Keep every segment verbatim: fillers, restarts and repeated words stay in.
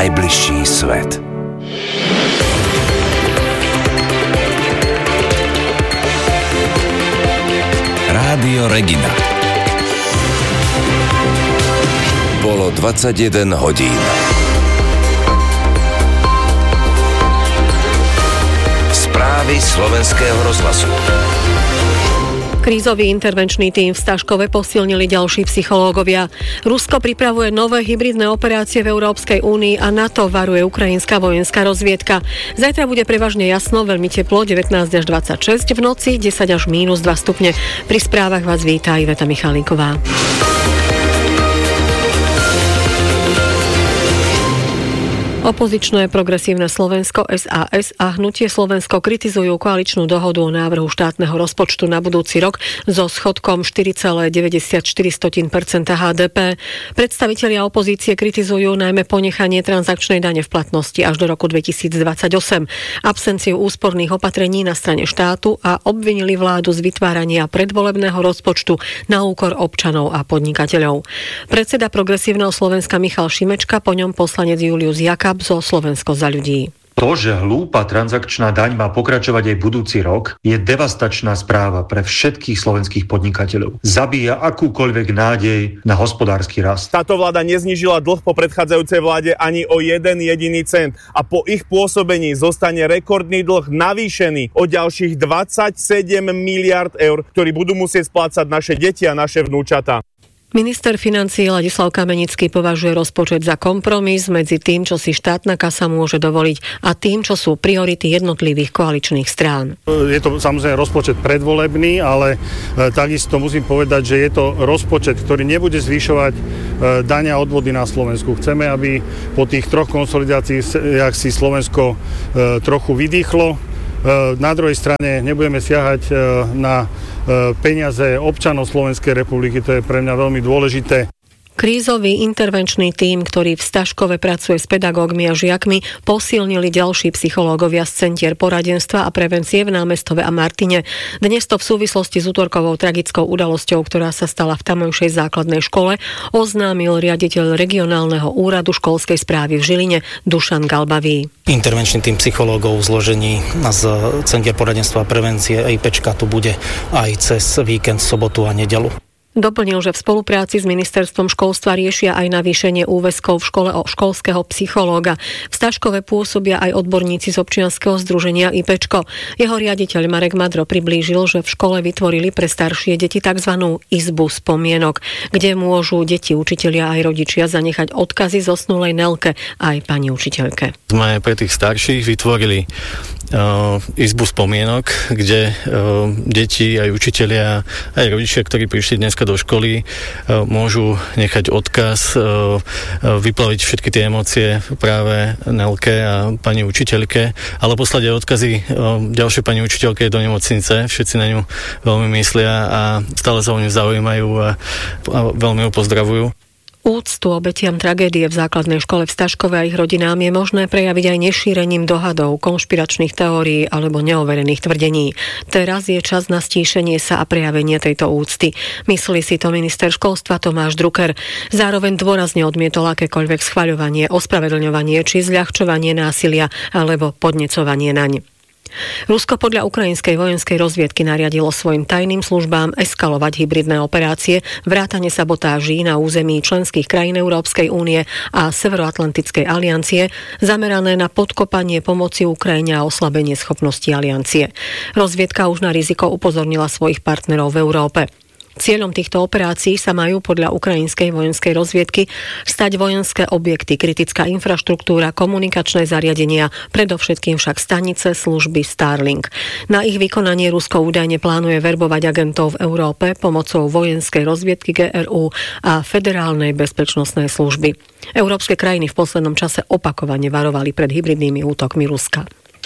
najbližší svet. Rádio Regina. Bolo dvadsaťjeden hodín. Správy slovenského rozhlasu. Krízový intervenčný tím v Staškove posilnili ďalší psychológovia. Rusko pripravuje nové hybridné operácie v Európskej únii a NATO varuje ukrajinská vojenská rozviedka. Zajtra bude prevažne jasno, veľmi teplo, devätnásť až dvadsaťšesť, v noci desať až mínus dva stupne. Pri správach vás víta Iveta Michalíková. Opozičné progresívne Slovensko es a es a Hnutie Slovensko kritizujú koaličnú dohodu o návrhu štátneho rozpočtu na budúci rok so schodkom štyri celé deväťdesiatštyri percenta há dé pé. Predstavitelia opozície kritizujú najmä ponechanie transakčnej dane v platnosti až do roku dvetisícdvadsaťosem, absenciu úsporných opatrení na strane štátu a obvinili vládu z vytvárania predvolebného rozpočtu na úkor občanov a podnikateľov. Predseda progresívneho Slovenska Michal Šimečka, po ňom poslanec Julius Jakab zo Slovensko za ľudí. To, že hlúpa transakčná daň má pokračovať aj budúci rok, je devastačná správa pre všetkých slovenských podnikateľov. Zabíja akúkoľvek nádej na hospodársky rast. Táto vláda neznížila dlh po predchádzajúcej vláde ani o jeden jediný cent a po ich pôsobení zostane rekordný dlh navýšený o ďalších dvadsaťsedem miliárd eur, ktorý budú musieť splácať naše deti a naše vnúčatá. Minister financií Ladislav Kamenický považuje rozpočet za kompromis medzi tým, čo si štátna kasa môže dovoliť, a tým, čo sú priority jednotlivých koaličných strán. Je to samozrejme rozpočet predvolebný, ale e, takisto musím povedať, že je to rozpočet, ktorý nebude zvyšovať e, dane a odvody na Slovensku. Chceme, aby po tých troch konsolidáciách si Slovensko e, trochu vydýchlo. Na druhej strane nebudeme siahať na peniaze občanov Slovenskej republiky, to je pre mňa veľmi dôležité. Krízový intervenčný tím, ktorý v Staškove pracuje s pedagógmi a žiakmi, posilnili ďalší psychológovia z centier poradenstva a prevencie v Námestove a Martine. Dnes to v súvislosti s útorkovou tragickou udalosťou, ktorá sa stala v tamojšej základnej škole, oznámil riaditeľ regionálneho úradu školskej správy v Žiline Dušan Galbavý. Intervenčný tím psychológov v zložení z centier poradenstva a prevencie IPčka tu bude aj cez víkend, sobotu a nedeľu. Doplnil, že v spolupráci s ministerstvom školstva riešia aj navýšenie úväzkov v škole o školského psychológa. V Staškove pôsobia aj odborníci z občianskeho združenia IPčko. Jeho riaditeľ Marek Madro priblížil, že v škole vytvorili pre staršie deti tzv. Izbu spomienok, kde môžu deti, učitelia aj rodičia zanechať odkazy zosnulej Nelke aj pani učiteľke. Sme pre tých starších vytvorili uh, izbu spomienok, kde uh, deti, aj učitelia, aj rodičia, ktorí prišli dneska do školy, môžu nechať odkaz, vyplaviť všetky tie emócie práve Nelke a pani učiteľke, ale poslať aj odkazy ďalšej pani učiteľke do nemocnice. Všetci na ňu veľmi myslia a stále sa o ňu zaujímajú a, a veľmi ju pozdravujú. Úctu obetiam tragédie v základnej škole v Staškove a ich rodinám je možné prejaviť aj nešírením dohadov, konšpiračných teórií alebo neoverených tvrdení. Teraz je čas na stíšenie sa a prejavenie tejto úcty. Myslí si to minister školstva Tomáš Drucker. Zároveň dôrazne odmietol akékoľvek schvaľovanie, ospravedlňovanie či zľahčovanie násilia alebo podnecovanie naň. Rusko podľa ukrajinskej vojenskej rozviedky nariadilo svojim tajným službám eskalovať hybridné operácie, vrátane sabotáží na území členských krajín Európskej únie a Severoatlantickej aliancie, zamerané na podkopanie pomoci Ukrajine a oslabenie schopností aliancie. Rozviedka už na riziko upozornila svojich partnerov v Európe. Cieľom týchto operácií sa majú podľa ukrajinskej vojenskej rozviedky stať vojenské objekty, kritická infraštruktúra, komunikačné zariadenia, predovšetkým však stanice služby Starlink. Na ich vykonanie Rusko údajne plánuje verbovať agentov v Európe pomocou vojenskej rozviedky gé er ú a Federálnej bezpečnostnej služby. Európske krajiny v poslednom čase opakovane varovali pred hybridnými útokmi Ruska.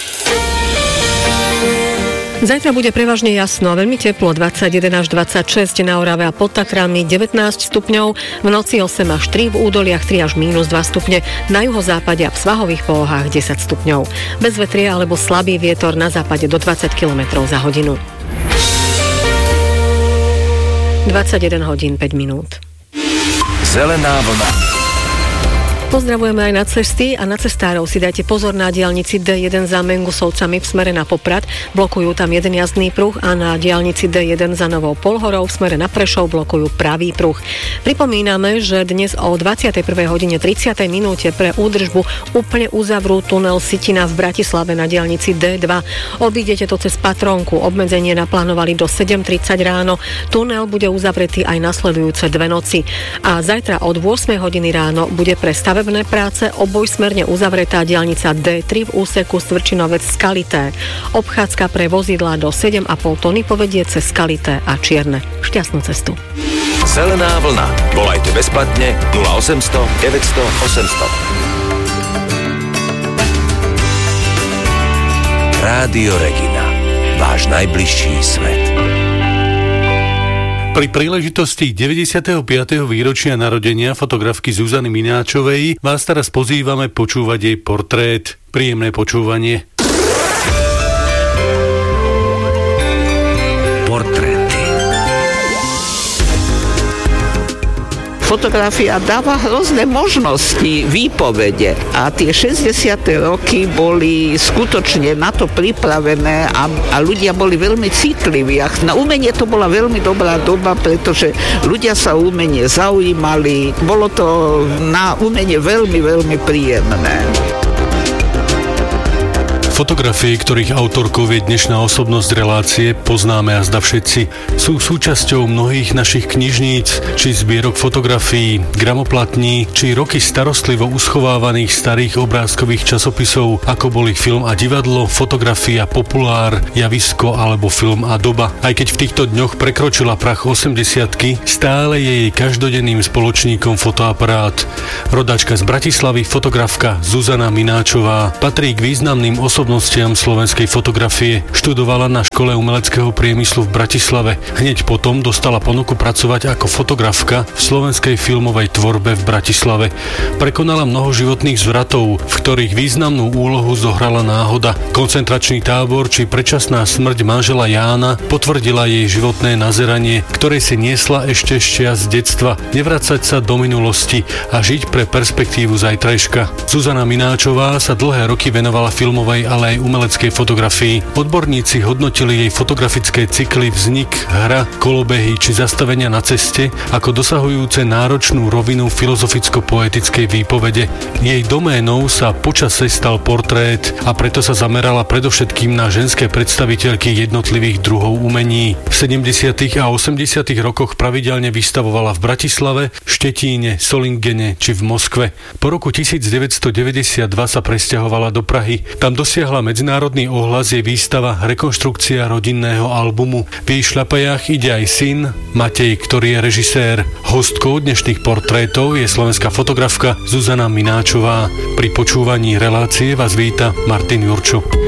Zajtra bude prevažne jasno a veľmi teplo, dvadsaťjeden až dvadsaťšesť na Orave a pod Tatrami, devätnásť stupňov, v noci osem až tri, v údoliach tri až mínus dva stupne, na juhozápade a v svahových polohách desať stupňov. Bez vetria alebo slabý vietor na západe do dvadsať kilometrov za hodinu. dvadsaťjeden hodín päť minút. Zelená vlna. Pozdravujeme aj na cesty a na cestárov si dajte pozor na diaľnici dé jeden za Mengusovcami v smere na Poprad. Blokujú tam jeden jazdný pruh a na diaľnici dé jeden za Novou Polhorou v smere na Prešov blokujú pravý pruh. Pripomíname, že dnes o dvadsiatej prvej hodine tridsiatej minúte pre údržbu úplne uzavrú tunel Sitina v Bratislave na diaľnici dé dva. Obídete to cez Patrónku. Obmedzenie naplánovali do sedem tridsať ráno. Tunel bude uzavretý aj nasledujúce dve noci. A zajtra od ôsmej hodiny ráno bude pre stavebné práce obojsmerne uzavretá diaľnica dé tri v úseku Svrčinovec Skalité. Obchádzka pre vozidlá do sedem a pol tony povedie cez Skalité a Čierne. Šťastnú cestu. Zelená vlna. Volajte bezplatne nula osemsto deväťsto osemsto. Rádio Regina. Váš najbližší svet. Pri príležitosti deväťdesiateho piateho výročia narodenia fotografky Zuzany Mináčovej vás teraz pozývame počúvať jej portrét. Príjemné počúvanie. Fotografia dáva hrozné možnosti výpovede a tie šesťdesiate roky boli skutočne na to pripravené a, a ľudia boli veľmi citliví. A na umenie to bola veľmi dobrá doba, pretože ľudia sa o umenie zaujímali. Bolo to na umenie veľmi, veľmi príjemné. Fotografie, ktorých autorkou je dnešná osobnosť relácie, poznáme azda všetci. Sú súčasťou mnohých našich knižníc, či zbierok fotografií, gramoplatní, či roky starostlivo uschovávaných starých obrázkových časopisov, ako boli Film a divadlo, Fotografia, Populár, Javisko alebo Film a doba. Aj keď v týchto dňoch prekročila prach osemdesiatky, stále je jej každodenným spoločníkom fotoaparát. Rodáčka z Bratislavy, fotografka Zuzana Mináčová patrí k významným osobnostiam slovenskej fotografie. Študovala na škole umeleckého priemyslu v Bratislave. Hneď potom dostala ponuku pracovať ako fotografka v slovenskej filmovej tvorbe v Bratislave. Prekonala mnoho životných zvratov, v ktorých významnú úlohu zohrala náhoda. Koncentračný tábor či predčasná smrť manžela Jána potvrdila jej životné nazeranie, ktoré si niesla ešte z čias detstva. Nevracať sa do minulosti a žiť pre perspektívu zajtrajška. Zuzana Mináčová sa dlhé roky venovala filmovej a ale aj umeleckej fotografii. Odborníci hodnotili jej fotografické cykly Vznik, Hra, Kolobehy či Zastavenia na ceste ako dosahujúce náročnú rovinu filozoficko-poetickej výpovede. Jej doménou sa počase stal portrét a preto sa zamerala predovšetkým na ženské predstaviteľky jednotlivých druhov umení. V sedemdesiatych a osemdesiatych rokoch pravidelne vystavovala v Bratislave, Štetíne, Solingene či v Moskve. Po roku devätnásťstodeväťdesiatdva sa presťahovala do Prahy. Tam dosiahla medzinárodný ohlas je výstava Rekonštrukcia rodinného albumu. V jej šľapajách ide aj syn Matej, ktorý je režisér. Hostkou dnešných portrétov je slovenská fotografka Zuzana Mináčová. Pri počúvaní relácie vás víta Martin Jurčo.